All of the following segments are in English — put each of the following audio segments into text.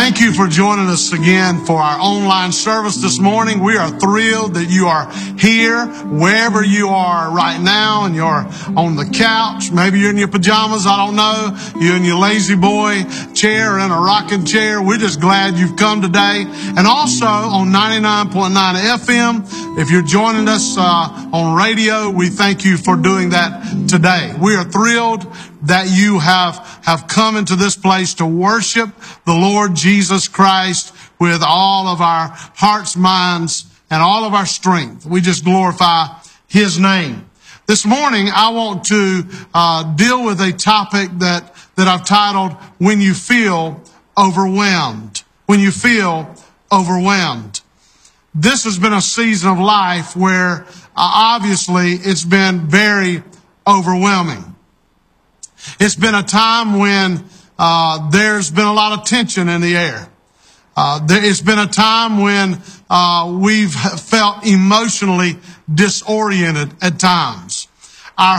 Thank you for joining us again for our online service this morning. We are thrilled that you are here, wherever you are right now, and you're on the couch. Maybe you're in your pajamas, I don't know. You're in your lazy boy chair or in a rocking chair. We're just glad you've come today. And also on 99.9 FM, if you're joining us on radio, we thank you for doing that today. We are thrilled that you have come into this place to worship the Lord Jesus Christ with all of our hearts, minds, and all of our strength. We just glorify His name. This morning, I want to deal with a topic that I've titled, When You Feel Overwhelmed. When you feel overwhelmed. This has been a season of life where obviously it's been very overwhelming. It's been a time when there's been a lot of tension in the air. It's been a time when we've felt emotionally disoriented at times. Our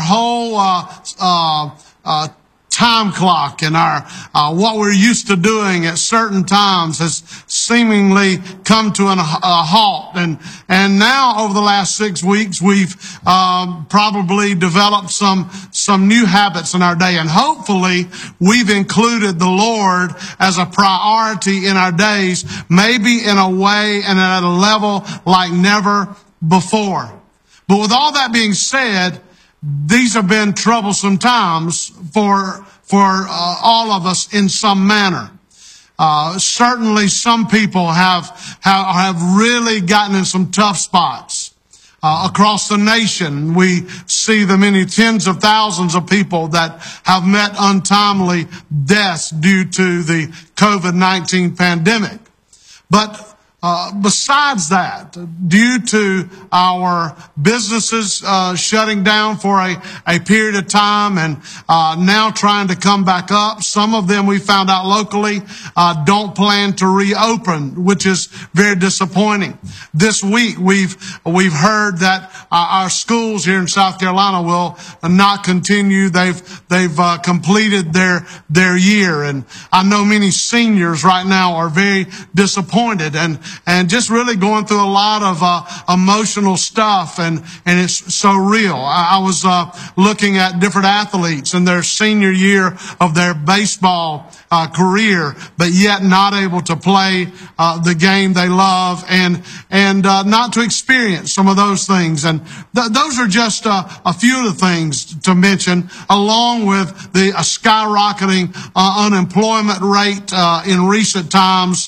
whole time clock and our what we're used to doing at certain times has seemingly come to a halt. And now over the last 6 weeks, we've probably developed some new habits in our day. And hopefully we've included the Lord as a priority in our days, maybe in a way and at a level like never before. But with all that being said, these have been troublesome times for all of us in some manner. Certainly some people have really gotten in some tough spots. Across the nation, we see the many tens of thousands of people that have met untimely deaths due to the COVID-19 pandemic. But besides that, due to our businesses shutting down for a period of time and now trying to come back up, some of them we found out locally don't plan to reopen, which is very disappointing. This week we've heard that our schools here in South Carolina will not continue. They've completed their year, and I know many seniors right now are very disappointed and just really going through a lot of emotional stuff, and it's so real. I was looking at different athletes in their senior year of their baseball career, but yet not able to play the game they love and not to experience some of those things. And those are just a few of the things to mention, along with the skyrocketing unemployment rate in recent times.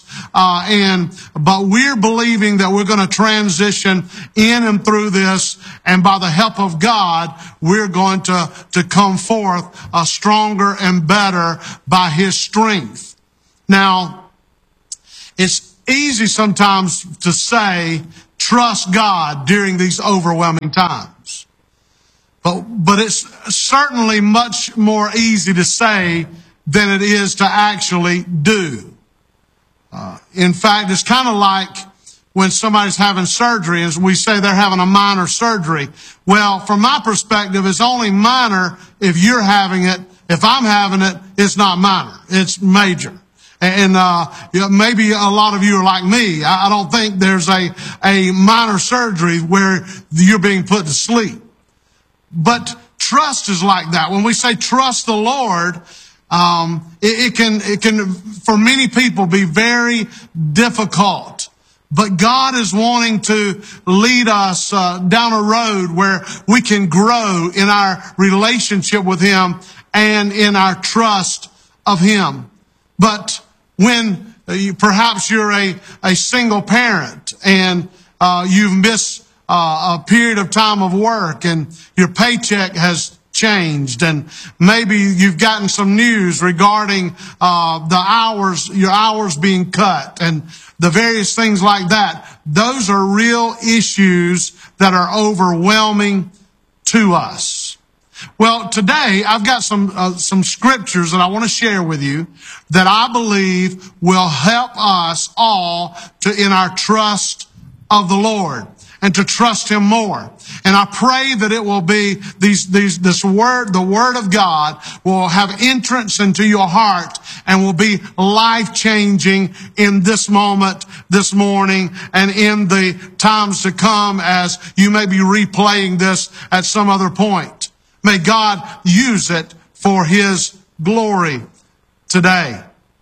But we're believing that we're going to transition in and through this, and by the help of God, we're going to come forth stronger and better by His strength. Now, it's easy sometimes to say, trust God during these overwhelming times. But it's certainly much more easy to say than it is to actually do. In fact, it's kind of like when somebody's having surgery and we say they're having a minor surgery. Well, from my perspective, it's only minor if you're having it. If I'm having it, it's not minor. It's major. And maybe a lot of you are like me. I don't think there's a minor surgery where you're being put to sleep. But trust is like that. When we say trust the Lord, it can for many people be very difficult. But God is wanting to lead us down a road where we can grow in our relationship with Him and in our trust of Him. But when perhaps you're a single parent and you've missed a period of time of work and your paycheck has changed, and maybe you've gotten some news regarding your hours being cut and the various things like that. Those are real issues that are overwhelming to us. Well, today I've got some scriptures that I want to share with you that I believe will help us all in our trust of the Lord. and to trust Him more. And I pray that it will be the Word of God will have entrance into your heart and will be life-changing in this moment, this morning, and in the times to come as you may be replaying this at some other point. May God use it for His glory today.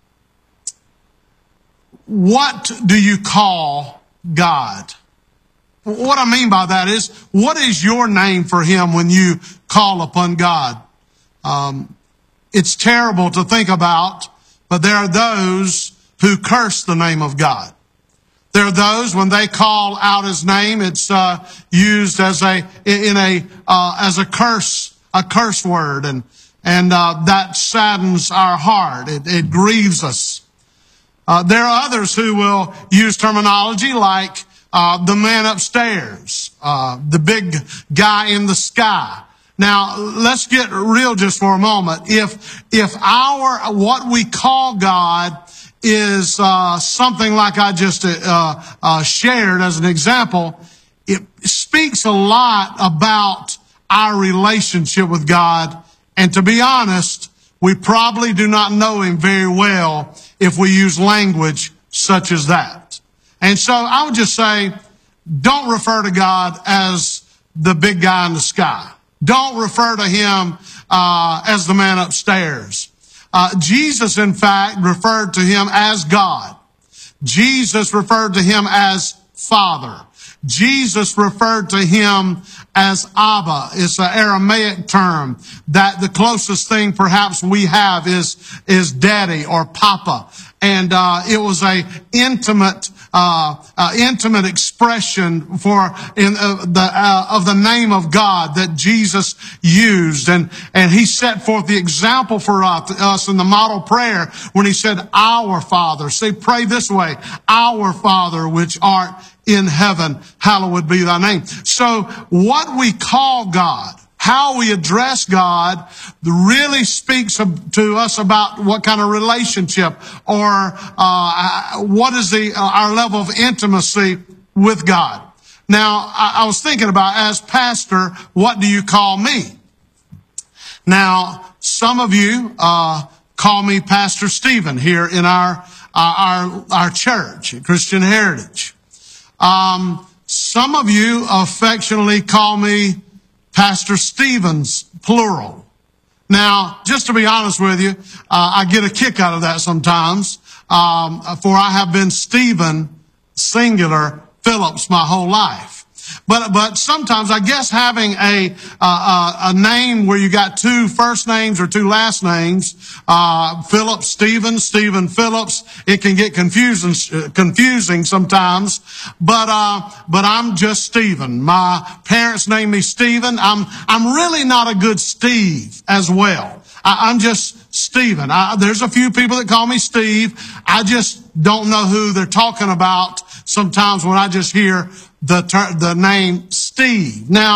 What do you call God? What I mean by that is, what is your name for Him when you call upon God? It's terrible to think about, but there are those who curse the name of God. There are those, when they call out His name, it's used as a curse word, and that saddens our heart. It grieves us. There are others who will use terminology like the man upstairs, the big guy in the sky. Now, let's get real just for a moment. If what we call God is something like I just shared as an example, it speaks a lot about our relationship with God. And to be honest, we probably do not know Him very well if we use language such as that. And so I would just say, don't refer to God as the big guy in the sky. Don't refer to Him as the man upstairs. Jesus, in fact, referred to Him as God. Jesus referred to Him as Father. Jesus referred to Him as Abba. It's an Aramaic term that the closest thing perhaps we have is daddy or papa. And it was a intimate expression of the name of God that Jesus used, and He set forth the example for us in the model prayer when He said, "Our Father." Say, pray this way: "Our Father which art in heaven, hallowed be Thy name." So, what we call God, how we address God, really speaks to us about what kind of relationship or what is our level of intimacy with God. Now, I was thinking about, as pastor, what do you call me? Now, some of you call me Pastor Stephen here in our church, Christian Heritage. Some of you affectionately call me Pastor Stevens, plural. Now, just to be honest with you, I get a kick out of that sometimes, for I have been Stephen, singular, Phillips my whole life. But sometimes I guess having a name where you got two first names or two last names, Phillips, Stephen Phillips, it can get confusing sometimes. But I'm just Stephen. My parents named me Stephen. I'm really not a good Steve as well. I'm just Stephen. There's a few people that call me Steve. I just don't know who they're talking about sometimes when I just hear the name Steve. Now,